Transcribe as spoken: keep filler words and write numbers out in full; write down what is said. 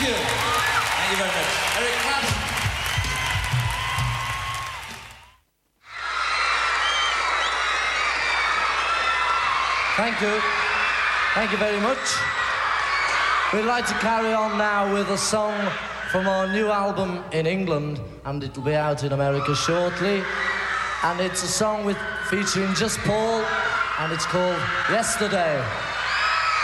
Thank you. Thank you very much. Eric Clapton. Thank you. Thank you very much. We'd like to carry on now with a song from our new album in England, and it'll be out in America shortly. And it's a song with featuring just Paul, and it's called Yesterday.